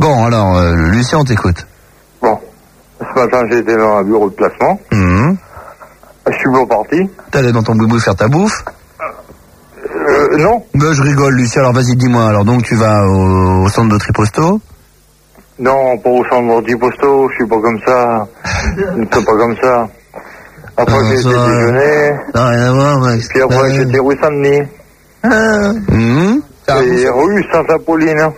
Bon, alors, Lucien, on t'écoute. Bon, ce matin, j'ai été dans un bureau de placement. Je suis pas parti. T'allais dans ton boubou faire ta bouffe? Non. Ben, je rigole, Lucien, alors vas-y, dis-moi. Alors, donc, tu vas au centre de tri postaux? Non, pas au centre de tri postaux, je suis pas comme ça. Je ne suis pas comme ça. Après, j'ai été déjeuner. Ça n'a rien à voir, Max. Puis après, j'étais rue Saint-Denis. Et rue Saint-Apolline.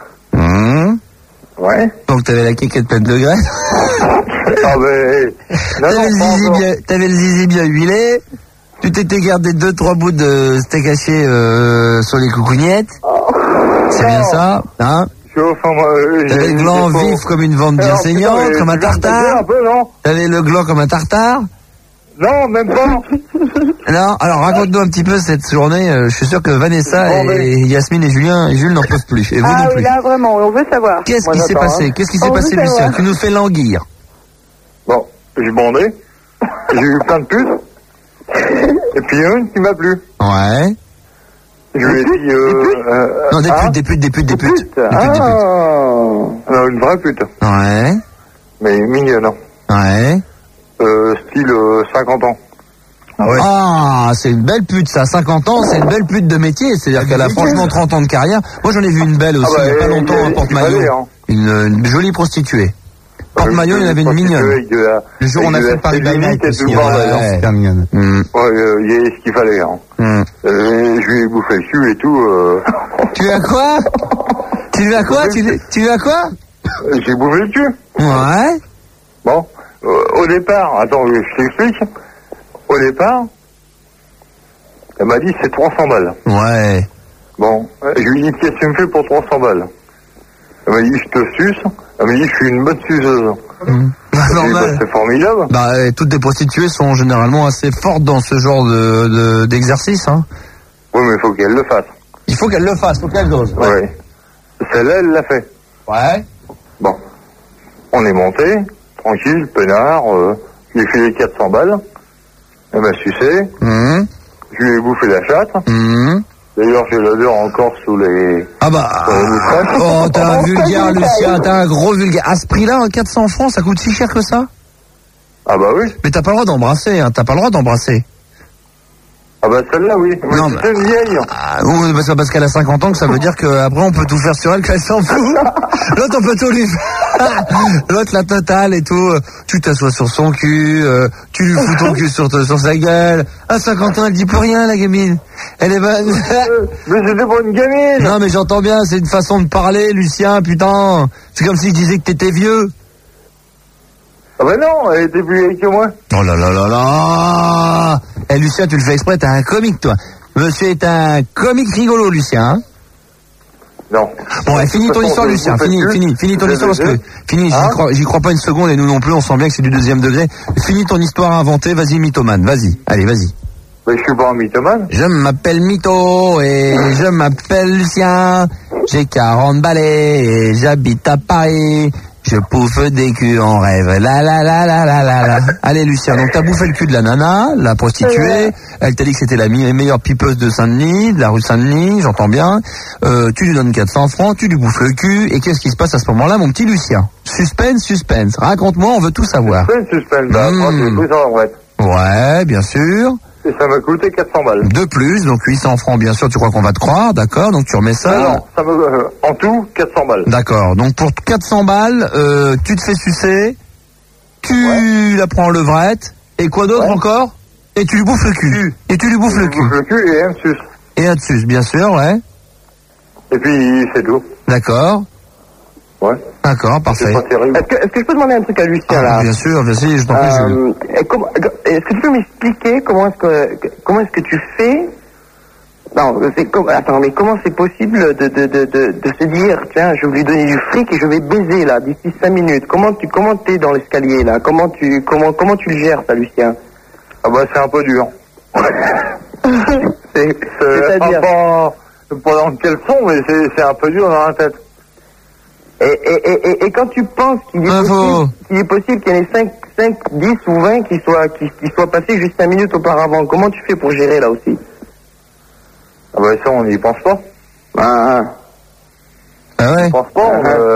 Ouais. Donc, t'avais la quéquette pleine de graisse? Ah ben... T'avais le zizi bien huilé. Tu t'étais gardé 2-3 bouts de steak haché sur les coucougnettes. C'est bien ça, hein? T'avais le gland vif comme une vente bien saignante, comme un tartare. T'avais le gland comme un tartare. Non, même pas. Non, alors raconte-nous un petit peu cette journée. Je suis sûr que Vanessa et Yasmine et Julien et Jules n'en peuvent plus. Et vous non plus. Oui, là vraiment, on veut savoir. Qu'est-ce qui s'est passé? Qu'est-ce qui s'est passé, Lucien? Tu nous fais languir. Bon, j'ai bandé. J'ai eu plein de puces. Et puis une qui m'a plu. Ouais. Je lui ai dit... non, des putes. Non, une vraie pute. Ouais. Mais mignonne. Ouais. Style 50 ans. Ah ouais. Ah, c'est une belle pute, ça. 50 ans, c'est une belle pute de métier. C'est-à-dire qu'elle a franchement 30 ans de carrière. Moi, j'en ai vu une belle aussi, il n'y a pas longtemps, un porte-maillot. Une jolie prostituée. Porte-maillot, il y en avait une mignonne. Le jour où on a fait le Paris by Night aussi. Ouais, super mignonne. Ouais, il y a ce qu'il fallait. Je lui ai bouffé le cul et tout. Tu lui as quoi? Tu lui as quoi? Tu lui as quoi? J'ai bouffé le cul. Ouais. Bon, au départ, attends, je t'explique. Au départ, elle m'a dit c'est 300 balles. Ouais. Bon, je lui ai dit qu'est-ce que tu me fais pour 300 balles? Elle m'a dit je te suce. Elle m'a dit je suis une bonne suceuse. C'est formidable. Bah, toutes les prostituées sont généralement assez fortes dans ce genre d'exercice, hein. Oui, mais il faut qu'elle le fasse. Il faut qu'elle le fasse, faut qu'elle dose. Ouais. Ouais. Celle-là, elle l'a fait. Ouais. Bon. On est monté, tranquille, peinard, je lui ai filé 400 balles. Elle m'a sucé. Je lui ai bouffé la chatte. D'ailleurs, j'ai l'odeur encore sous les... Ah bah... Oh, t'es un vulgaire, Lucien, t'es un gros vulgaire. À ce prix-là, 400 francs, ça coûte si cher que ça? Ah bah oui. Mais t'as pas le droit d'embrasser, hein, t'as pas le droit d'embrasser. Ah bah celle-là, oui. Non, c'est une vieille. Oui, parce qu'elle a 50 ans, que ça veut dire qu'après on peut tout faire sur elle, qu'elle s'en fout. L'autre, on peut tout lui faire. L'autre, la totale et tout. Tu t'assois sur son cul, tu lui fous ton cul sur sa gueule. À 50 ans, elle dit plus rien, la gamine. Elle est bonne. Mais c'était pas une gamine. Non, mais j'entends bien, c'est une façon de parler, Lucien, putain. C'est comme si je disais que t'étais vieux. Ah bah non, elle était plus vieille que moi. Oh là là là là. Eh Lucien, tu le fais exprès, t'es un comique, toi. Monsieur est un comique rigolo, Lucien, hein. Non. Bon, finis ton histoire, Lucien. Finis ton histoire parce que... j'y crois pas une seconde et nous non plus, on sent bien que c'est du 2e degré. Finis ton histoire inventée, vas-y, mythomane, vas-y. Allez, vas-y. Mais je suis pas un mythomane. Je m'appelle Mytho et je m'appelle Lucien. J'ai 40 balais et j'habite à Paris. Je pouffe des culs en rêve. La la la la la la la. Allez Lucien, donc t'as bouffé le cul de la nana, la prostituée. Elle t'a dit que c'était la meilleure pipeuse de Saint-Denis, de la rue Saint-Denis, j'entends bien. Tu lui donnes 400 francs, tu lui bouffes le cul. Et qu'est-ce qui se passe à ce moment-là, mon petit Lucien? Suspense. Raconte-moi, on veut tout savoir. Suspense. Bah, j'ai pris ça en vrai. Ouais, bien sûr. Et ça m'a coûté 400 balles. De plus, donc 800 francs, bien sûr, tu crois qu'on va te croire, d'accord, donc tu remets ça. Non, ça me, en tout, 400 balles. D'accord, donc pour 400 balles, tu te fais sucer, tu la prends en levrette, et quoi d'autre encore? Et tu lui bouffes le cul. Et tu lui bouffes le cul. Le cul et un suce. Et un suce, bien sûr, ouais. Et puis, c'est tout. D'accord. Ouais. D'accord, parfait. C'est pas terrible. Est-ce que je peux demander un truc à Lucien, là? Bien sûr, vas-y, je t'en prie, Jules. Est-ce que tu peux m'expliquer comment est-ce que tu fais? Non, attends, mais comment c'est possible de se dire, tiens, je vais lui donner du fric et je vais baiser, là, d'ici 5 minutes. Comment t'es dans l'escalier, là? Comment tu le gères, ça, Lucien? Ah bah, c'est un peu dur. C'est-à-dire? Pas dans le caleçon, mais c'est un peu dur dans la tête. Et quand tu penses qu'il est possible qu'il y en ait 5, 10 ou 20 qui soient passés juste 5 minutes auparavant, comment tu fais pour gérer là aussi? Ah bah ça, on n'y pense pas. Ah ouais? On pense pas,